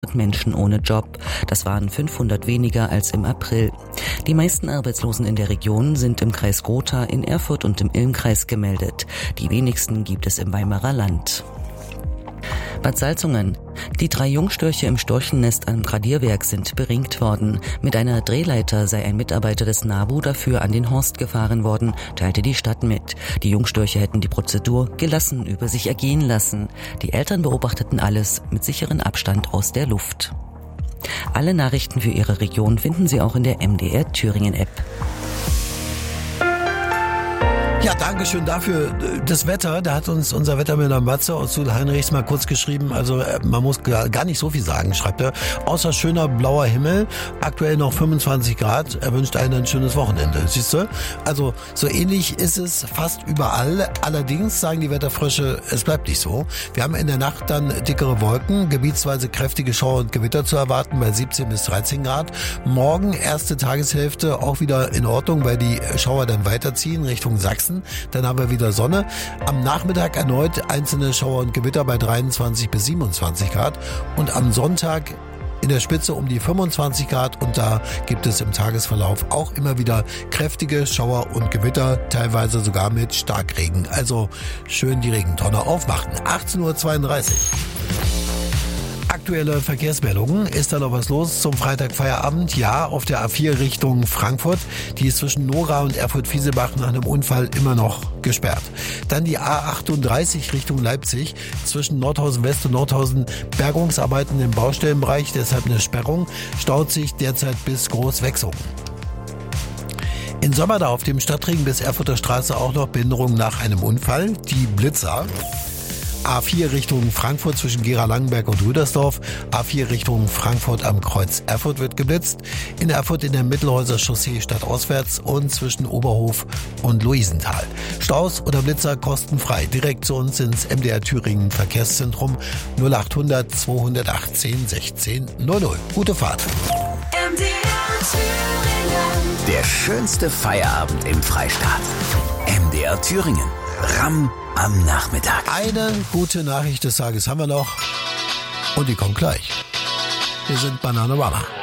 Menschen ohne Job. Das waren 500 weniger als im April. Die meisten Arbeitslosen in der Region sind im Kreis Gotha, in Erfurt und im Ilm-Kreis gemeldet. Die wenigsten gibt es im Weimarer Land. Bad Salzungen. Die 3 Jungstörche im Storchennest am Gradierwerk sind beringt worden. Mit einer Drehleiter sei ein Mitarbeiter des NABU dafür an den Horst gefahren worden, teilte die Stadt mit. Die Jungstörche hätten die Prozedur gelassen über sich ergehen lassen. Die Eltern beobachteten alles mit sicherem Abstand aus der Luft. Alle Nachrichten für Ihre Region finden Sie auch in der MDR Thüringen App. Ja, danke schön dafür. Das Wetter, da hat uns unser Wettermänner Matze aus Heinrichs mal kurz geschrieben, also man muss gar nicht so viel sagen, schreibt er. Außer schöner blauer Himmel, aktuell noch 25 Grad, er wünscht einen ein schönes Wochenende, siehst du? Also so ähnlich ist es fast überall, allerdings sagen die Wetterfrösche, es bleibt nicht so. Wir haben in der Nacht dann dickere Wolken, gebietsweise kräftige Schauer und Gewitter zu erwarten bei 17 bis 13 Grad. Morgen, erste Tageshälfte, auch wieder in Ordnung, weil die Schauer dann weiterziehen Richtung Sachsen. Dann haben wir wieder Sonne. Am Nachmittag erneut einzelne Schauer und Gewitter bei 23 bis 27 Grad. Und am Sonntag in der Spitze um die 25 Grad. Und da gibt es im Tagesverlauf auch immer wieder kräftige Schauer und Gewitter, teilweise sogar mit Starkregen. Also schön die Regentonne aufmachen. 18:32 Uhr. Aktuelle Verkehrsmeldungen. Ist da noch was los zum Freitagfeierabend? Ja, auf der A4 Richtung Frankfurt. Die ist zwischen Nora und Erfurt-Fieselbach nach einem Unfall immer noch gesperrt. Dann die A38 Richtung Leipzig. Zwischen Nordhausen West und Nordhausen Bergungsarbeiten im Baustellenbereich. Deshalb eine Sperrung. Staut sich derzeit bis Großwechsungen. In Sommerdau auf dem Stadtring bis Erfurter Straße auch noch Behinderung nach einem Unfall. Die Blitzer. A4 Richtung Frankfurt zwischen Gera-Langenberg und Rüdersdorf. A4 Richtung Frankfurt am Kreuz Erfurt wird geblitzt. In Erfurt in der Mittelhäuser Chaussee stadtauswärts und zwischen Oberhof und Luisenthal. Staus oder Blitzer kostenfrei. Direkt zu uns ins MDR Thüringen Verkehrszentrum 0800 218 16 00. Gute Fahrt. MDR Thüringen. Der schönste Feierabend im Freistaat. MDR Thüringen. Ram am Nachmittag. Eine gute Nachricht des Tages haben wir noch. Und die kommt gleich. Wir sind Banana Rama.